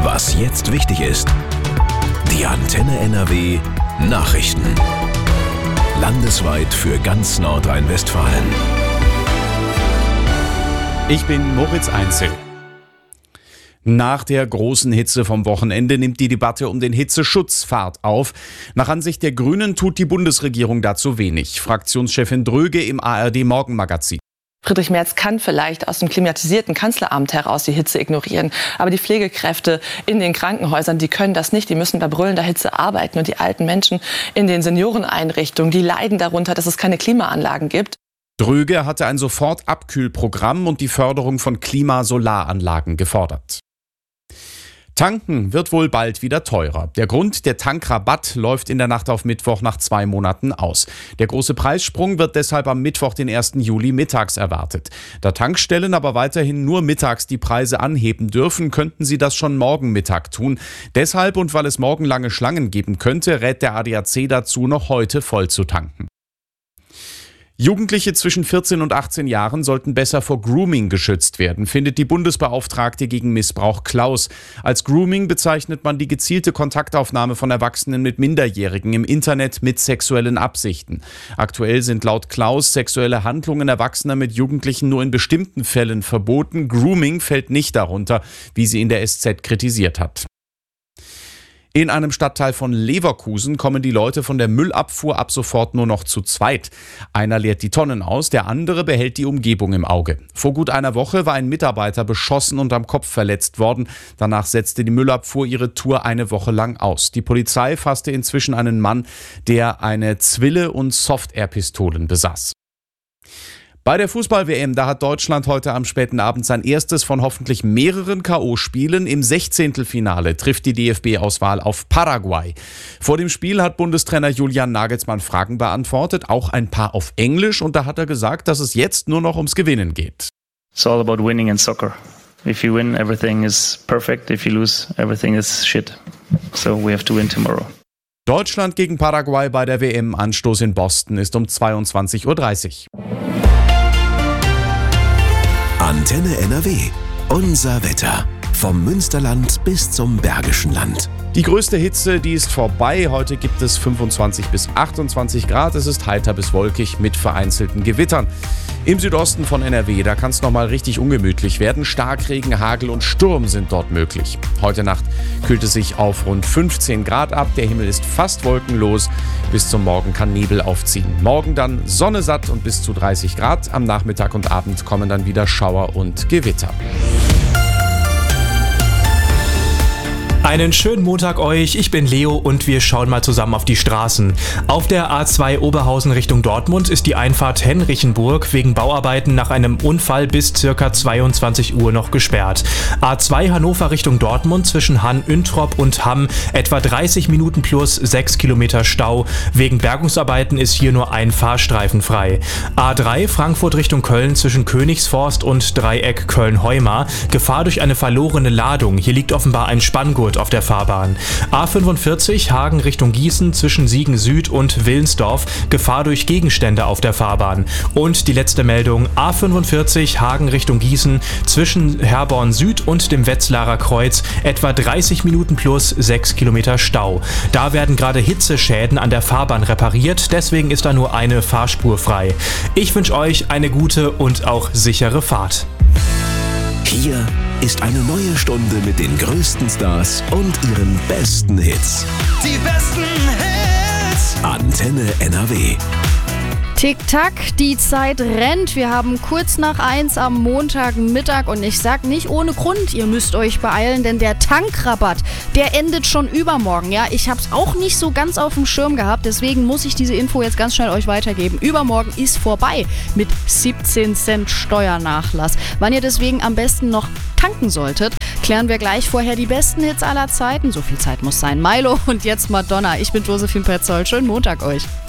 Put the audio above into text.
Was jetzt wichtig ist. Die Antenne NRW Nachrichten. Landesweit für ganz Nordrhein-Westfalen. Ich bin Moritz Einzel. Nach der großen Hitze vom Wochenende nimmt die Debatte um den Hitzeschutz Fahrt auf. Nach Ansicht der Grünen tut die Bundesregierung dazu wenig. Fraktionschefin Dröge im ARD-Morgenmagazin. Friedrich Merz kann vielleicht aus dem klimatisierten Kanzleramt heraus die Hitze ignorieren. Aber die Pflegekräfte in den Krankenhäusern, die können das nicht. Die müssen bei brüllender Hitze arbeiten. Und die alten Menschen in den Senioreneinrichtungen, die leiden darunter, dass es keine Klimaanlagen gibt. Dröge hatte ein Sofortabkühlprogramm und die Förderung von Klimasolaranlagen gefordert. Tanken wird wohl bald wieder teurer. Der Grund, der Tankrabatt läuft in der Nacht auf Mittwoch nach 2 Monaten aus. Der große Preissprung wird deshalb am Mittwoch, den 1. Juli mittags erwartet. Da Tankstellen aber weiterhin nur mittags die Preise anheben dürfen, könnten sie das schon morgen Mittag tun. Deshalb und weil es morgen lange Schlangen geben könnte, rät der ADAC dazu, noch heute voll zu tanken. Jugendliche zwischen 14 und 18 Jahren sollten besser vor Grooming geschützt werden, findet die Bundesbeauftragte gegen Missbrauch Klaus. Als Grooming bezeichnet man die gezielte Kontaktaufnahme von Erwachsenen mit Minderjährigen im Internet mit sexuellen Absichten. Aktuell sind laut Klaus sexuelle Handlungen Erwachsener mit Jugendlichen nur in bestimmten Fällen verboten. Grooming fällt nicht darunter, wie sie in der SZ kritisiert hat. In einem Stadtteil von Leverkusen kommen die Leute von der Müllabfuhr ab sofort nur noch zu zweit. Einer leert die Tonnen aus, der andere behält die Umgebung im Auge. Vor gut einer Woche war ein Mitarbeiter beschossen und am Kopf verletzt worden. Danach setzte die Müllabfuhr ihre Tour eine Woche lang aus. Die Polizei fasste inzwischen einen Mann, der eine Zwille und Soft-Air-Pistolen besaß. Bei der Fußball-WM, da hat Deutschland heute am späten Abend sein erstes von hoffentlich mehreren K.O.-Spielen. Im 16. trifft die DFB-Auswahl auf Paraguay. Vor dem Spiel hat Bundestrainer Julian Nagelsmann Fragen beantwortet, auch ein paar auf Englisch. Und da hat er gesagt, dass es jetzt nur noch ums Gewinnen geht. It's all about winning in soccer. If you win, everything is perfect. If you lose, everything is shit. So we have to win tomorrow. Deutschland gegen Paraguay bei der WM. Anstoß in Boston ist um 22:30 Uhr. Antenne NRW. Unser Wetter. Vom Münsterland bis zum Bergischen Land. Die größte Hitze, die ist vorbei. Heute gibt es 25 bis 28 Grad. Es ist heiter bis wolkig mit vereinzelten Gewittern. Im Südosten von NRW, da kann es nochmal richtig ungemütlich werden. Starkregen, Hagel und Sturm sind dort möglich. Heute Nacht kühlt es sich auf rund 15 Grad ab. Der Himmel ist fast wolkenlos. Bis zum Morgen kann Nebel aufziehen. Morgen dann Sonne satt und bis zu 30 Grad. Am Nachmittag und Abend kommen dann wieder Schauer und Gewitter. Einen schönen Montag euch, ich bin Leo und wir schauen mal zusammen auf die Straßen. Auf der A2 Oberhausen Richtung Dortmund ist die Einfahrt Henrichenburg wegen Bauarbeiten nach einem Unfall bis ca. 22 Uhr noch gesperrt. A2 Hannover Richtung Dortmund zwischen Hann-Üntrop und Hamm etwa 30 Minuten plus 6 Kilometer Stau. Wegen Bergungsarbeiten ist hier nur ein Fahrstreifen frei. A3 Frankfurt Richtung Köln zwischen Königsforst und Dreieck Köln-Heumar. Gefahr durch eine verlorene Ladung. Hier liegt offenbar ein Spanngurt auf der Fahrbahn. A45 Hagen Richtung Gießen zwischen Siegen Süd und Willensdorf. Gefahr durch Gegenstände auf der Fahrbahn. Und die letzte Meldung A45 Hagen Richtung Gießen zwischen Herborn Süd und dem Wetzlarer Kreuz etwa 30 Minuten plus 6 Kilometer Stau. Da werden gerade Hitzeschäden an der Fahrbahn repariert, deswegen ist da nur eine Fahrspur frei. Ich wünsche euch eine gute und auch sichere Fahrt. Hier ist eine neue Stunde mit den größten Stars und ihren besten Hits. Die besten Hits! Antenne NRW. Tick-Tack, die Zeit rennt. Wir haben kurz nach 1 am Montagmittag und ich sag nicht ohne Grund, ihr müsst euch beeilen, denn der Tankrabatt, der endet schon übermorgen. Ja, ich hab's auch nicht so ganz auf dem Schirm gehabt, deswegen muss ich diese Info jetzt ganz schnell euch weitergeben. Übermorgen ist vorbei mit 17 Cent Steuernachlass. Wann ihr deswegen am besten noch tanken solltet, klären wir gleich. Vorher die besten Hits aller Zeiten. So viel Zeit muss sein. Milo und jetzt Madonna. Ich bin Josephine Petzold. Schönen Montag euch.